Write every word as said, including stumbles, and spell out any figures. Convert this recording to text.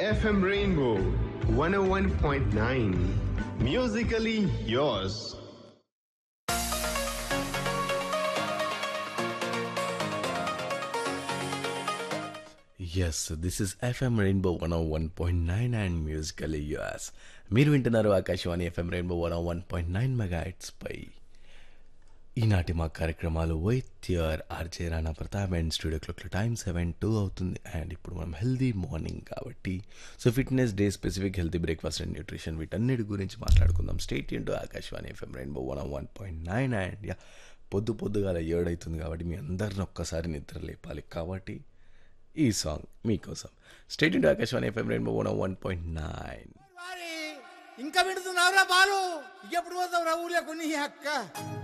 F M Rainbow one oh one point nine. Musically yours. Yes this is FM rainbow one one point nine and musical US. మీరు వింటున్నారు Akashvani FM rainbow one one point nine mega పై. ఈనాటి మా కార్యక్రమాలు with your RJ Rana Pratap and studio క్లాక్లో time seven two అవుతుంది. And ఇప్పుడు మనం healthy morning కాబట్టి so fitness day specific healthy breakfast and nutrition వీటన్నిటి గురించి మాట్లాడుకుందాం. State into Akashvani FM rainbow one one point nine. And yeah పొద్దు పొద్దుగా ఏడవుతుంది కాబట్టి మీ అందరిని ఒక్కసారి నిద్ర లేపాలి కాబట్టి ఈ సాంగ్ మీకోసం. State into Akashvani FM rainbow one one point nine. ఇంకా పెడుతున్నావురా బాలు, ఎప్పుడు పోతావు రా ఊళ్ళో కొన్ని అక్క